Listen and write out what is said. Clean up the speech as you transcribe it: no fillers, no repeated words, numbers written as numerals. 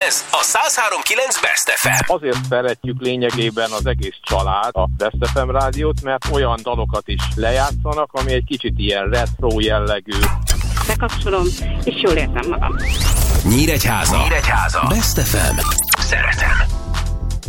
Ez a 103.9 Best FM. Azért szeretjük lényegében az egész család a Best FM rádiót, mert olyan dalokat is lejátszanak, ami egy kicsit ilyen retro jellegű. Bekapcsolom, és jól érzem magam. Nyíregyháza. Best FM. Szeretem.